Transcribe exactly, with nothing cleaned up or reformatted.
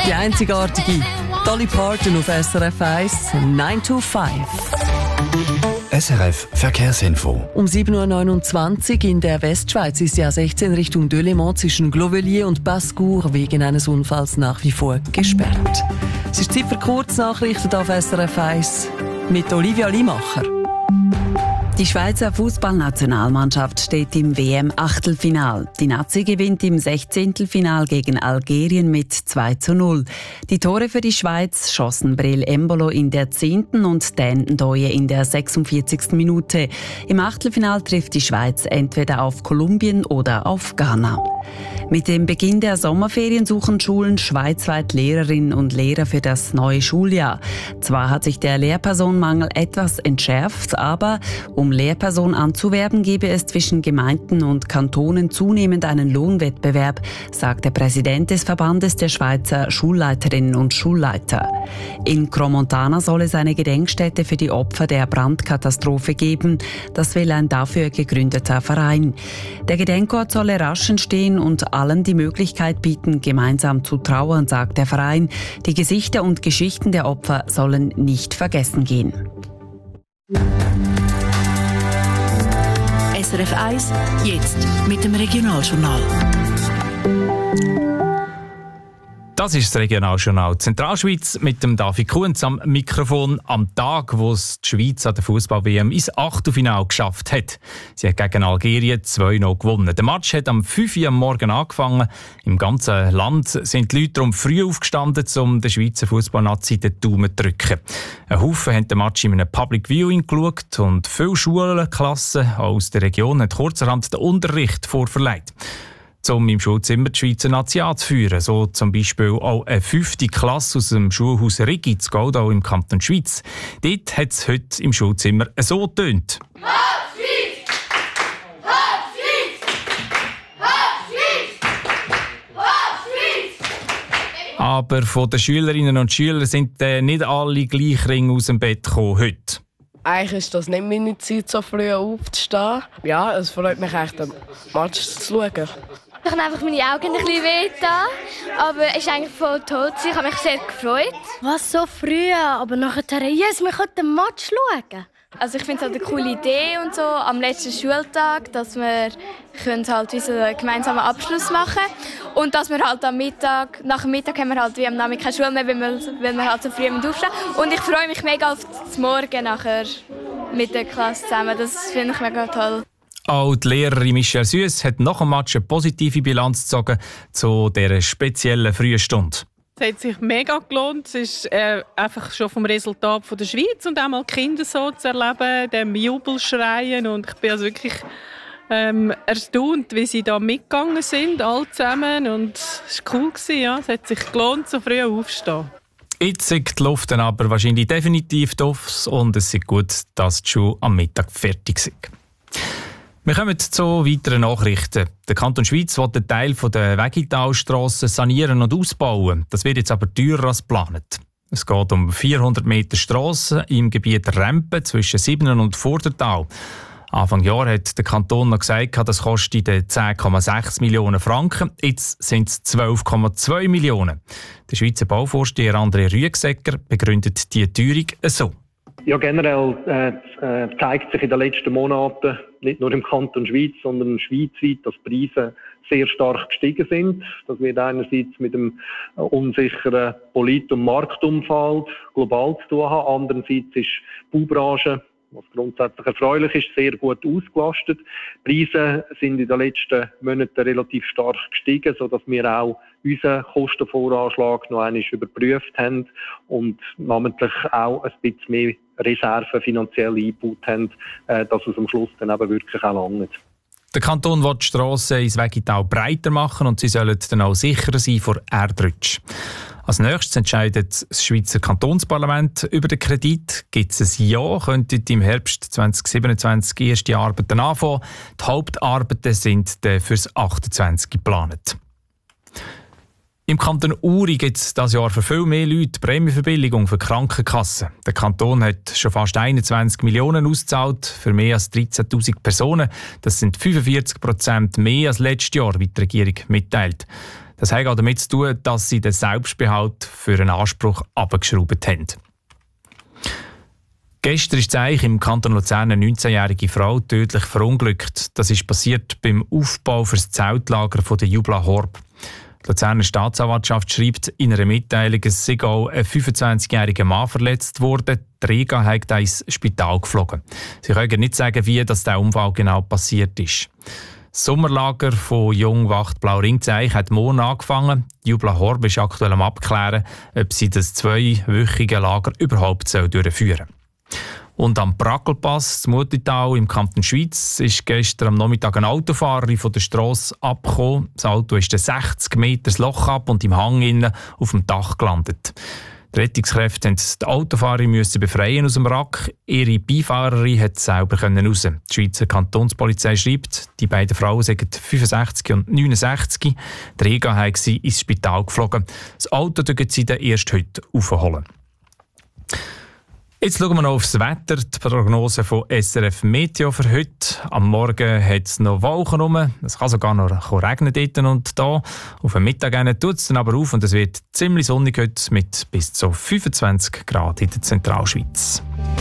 Die einzigartige Dolly Parton auf S R F eins, nine to five. S R F Verkehrsinfo. Um sieben Uhr neunundzwanzig in der Westschweiz ist die A sechzehn Richtung Delémont zwischen Glovelier und Bascour wegen eines Unfalls nach wie vor gesperrt. Es ist Zeit für Kurznachrichten auf S R F eins mit Olivia Limacher. Die Schweizer Fußballnationalmannschaft steht im W M-Achtelfinal. Die Nazi gewinnt im Sechzehntelfinal gegen Algerien mit zwei zu null. Die Tore für die Schweiz schossen Breel Embolo in der zehnten und Dan Ndoye in der sechsundvierzigsten Minute. Im Achtelfinal trifft die Schweiz entweder auf Kolumbien oder auf Ghana. Mit dem Beginn der Sommerferien suchen Schulen schweizweit Lehrerinnen und Lehrer für das neue Schuljahr. Zwar hat sich der Lehrpersonenmangel etwas entschärft, aber um Lehrpersonen anzuwerben, gebe es zwischen Gemeinden und Kantonen zunehmend einen Lohnwettbewerb, sagt der Präsident des Verbandes der Schweizer Schulleiterinnen und Schulleiter. In Cromontana soll es eine Gedenkstätte für die Opfer der Brandkatastrophe geben. Das will ein dafür gegründeter Verein. Der Gedenkort solle rasch entstehen und allen die Möglichkeit bieten, gemeinsam zu trauern, sagt der Verein. Die Gesichter und Geschichten der Opfer sollen nicht vergessen gehen. S R F eins, jetzt mit dem Regionaljournal. Das ist das Regionaljournal Zentralschweiz mit dem David Kunz am Mikrofon am Tag, wo es die Schweiz an der Fußball-W M ins Achtelfinale geschafft hat. Sie hat gegen Algerien zwei null gewonnen. Der Match hat am fünf Uhr am Morgen angefangen. Im ganzen Land sind die Leute darum früh aufgestanden, um den Schweizer Fußballnazi den Daumen zu drücken. Ein Haufen haben den Match in einem Public Viewing geschaut und viele Schulklassen aus der Region haben kurzerhand den Unterricht vorverlegt, um im Schulzimmer die Schweizer Nazi anzuführen. So zum Beispiel auch eine fünfte Klasse aus dem Schulhaus Rigi zu Goldau im Kanton Schweiz. Dort hat es heute im Schulzimmer so getönt. Aber von den Schülerinnen und Schülern sind äh, nicht alle gleich ring aus dem Bett gekommen heute. Eigentlich ist das nicht meine Zeit, so früh aufzustehen. Ja, es freut mich echt, den Match zu schauen. Ich habe einfach meine Augen ein bisschen wehgetan, aber es ist eigentlich voll toll. Ich habe mich sehr gefreut. Was, so früh? Aber nachher, yes, wir können den Match schauen. Also ich finde es halt eine coole Idee und so, am letzten Schultag, dass wir können halt wie so einen gemeinsamen Abschluss machen und dass wir halt am Mittag, nach dem Mittag haben wir halt wie am Nachmittag keine Schule mehr, weil wir, weil wir halt so früh aufstehen. Und ich freue mich mega auf das Morgen nachher mit der Klasse zusammen. Das finde ich mega toll. Auch die Lehrerin Michelle Süss hat nach dem Match eine positive Bilanz gezogen zu dieser speziellen frühen Stunde. Es hat sich mega gelohnt. Es ist äh, einfach schon vom Resultat von der Schweiz und auch mal die Kinder so zu erleben, dem Jubelschreien. Und ich bin also wirklich ähm, erstaunt, wie sie da mitgegangen sind, alle zusammen. Und es war cool, ja. Es hat sich gelohnt, so früh aufzustehen. Jetzt ist die Luft dann aber wahrscheinlich definitiv doof und es ist gut, dass die Schule am Mittag fertig sind. Wir kommen zu weiteren Nachrichten. Der Kanton Schweiz will einen Teil der Wegitalstrasse sanieren und ausbauen. Das wird jetzt aber teurer als geplant. Es geht um vierhundert Meter Strasse im Gebiet Rempen zwischen Sibnen und Vordertal. Anfang Jahr hat der Kanton noch gesagt, das kostet zehn Komma sechs Millionen Franken. Jetzt sind es zwölf Komma zwei Millionen. Der Schweizer Bauvorsteher André Rüegsegger begründet die Teuerung so. Ja, generell äh, zeigt sich in den letzten Monaten, nicht nur im Kanton Schweiz, sondern schweizweit, dass die Preise sehr stark gestiegen sind. Das wird einerseits mit dem unsicheren Polit- und Marktumfeld global zu tun haben. Andererseits ist die Baubranche, was grundsätzlich erfreulich ist, sehr gut ausgelastet. Die Preise sind in den letzten Monaten relativ stark gestiegen, sodass wir auch unseren Kostenvoranschlag noch einmal überprüft haben und namentlich auch ein bisschen mehr Reserven finanziell eingebaut haben, dass es am Schluss dann eben wirklich auch langt. Der Kanton will die Strassen ins Wegital breiter machen und sie sollen dann auch sicherer sein vor Erdrutsch. Als nächstes entscheidet das Schweizer Kantonsparlament über den Kredit. Gibt es ein Ja, könnten im Herbst zwanzig siebenundzwanzig erste Arbeiten anfangen. Die Hauptarbeiten sind für das achtundzwanzig geplant. Im Kanton Uri gibt es dieses Jahr für viel mehr Leute Prämienverbilligung für Krankenkassen. Der Kanton hat schon fast einundzwanzig Millionen ausgezahlt für mehr als dreizehntausend Personen. Das sind fünfundvierzig Prozent mehr als letztes Jahr, wie die Regierung mitteilt. Das hat auch damit zu tun, dass sie den Selbstbehalt für einen Anspruch abgeschraubt haben. Gestern ist eigentlich im Kanton Luzern eine neunzehnjährige Frau tödlich verunglückt. Das ist passiert beim Aufbau für das Zeltlager von der Jubla Horb. Die Luzerner Staatsanwaltschaft schreibt in einer Mitteilung, es sei auch ein fünfundzwanzigjähriger Mann verletzt worden. Die Riga hat ins Spital geflogen. Sie können nicht sagen, wie das der Unfall genau passiert ist. Das Sommerlager von Jungwacht Blau-Ringzeich hat morgen angefangen. Die Jubla Horb ist aktuell am Abklären, ob sie das zweiwöchige Lager überhaupt durchführen soll. Und am Brackelpass, zum Mutital im Kanton Schwyz, ist gestern am Nachmittag eine Autofahrerin von der Strasse abgekommen. Das Auto ist sechzig Meter das Loch ab und im Hang innen auf dem Dach gelandet. Die Rettungskräfte mussten die Autofahrerin müssen befreien aus dem Wrack. Ihre Beifahrerin konnte selber raus. Die Schweizer Kantonspolizei schreibt, die beiden Frauen seien fünfundsechzig und neunundsechzig. Die Riga hat sie ins Spital geflogen. Das Auto dürfen sie dann erst heute aufholen. Jetzt schauen wir noch aufs Wetter. Die Prognose von S R F Meteo für heute. Am Morgen hat es noch Wolken rum. Es kann sogar noch regnen dort und da. Auf dem Mittag tut es dann aber auf und es wird ziemlich sonnig heute mit bis zu fünfundzwanzig Grad in der Zentralschweiz.